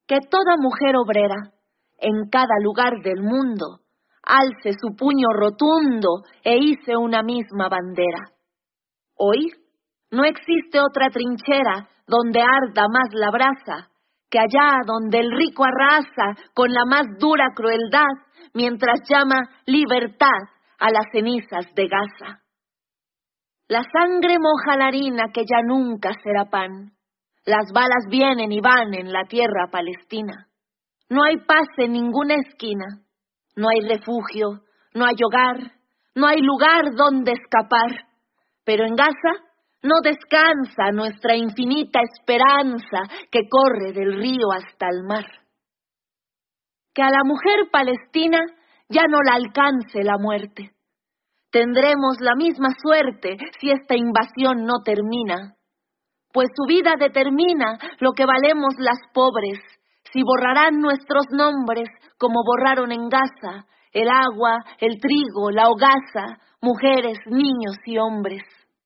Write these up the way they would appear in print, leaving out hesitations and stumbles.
Que toda mujer obrera, en cada lugar del mundo, alce su puño rotundo e hice una misma bandera. Hoy no existe otra trinchera donde arda más la brasa, que allá donde el rico arrasa con la más dura crueldad, mientras llama libertad a las cenizas de Gaza. La sangre moja la harina que ya nunca será pan. Las balas vienen y van en la tierra palestina. No hay paz en ninguna esquina. No hay refugio, no hay hogar, no hay lugar donde escapar. Pero en Gaza no descansa nuestra infinita esperanza que corre del río hasta el mar. Que a la mujer palestina ya no la alcance la muerte. Tendremos la misma suerte si esta invasión no termina, pues su vida determina lo que valemos las pobres, si borrarán nuestros nombres como borraron en Gaza el agua, el trigo, la hogaza, mujeres, niños y hombres.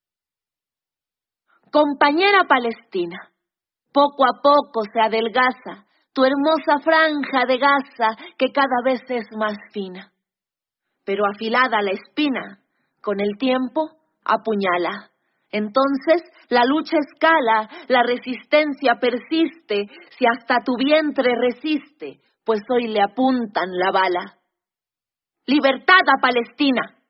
Compañera palestina, poco a poco se adelgaza tu hermosa franja de Gaza que cada vez es más fina. Pero afilada la espina, con el tiempo apuñala. Entonces la lucha escala, la resistencia persiste, si hasta tu vientre resiste, pues hoy le apuntan la bala. ¡Libertad a Palestina!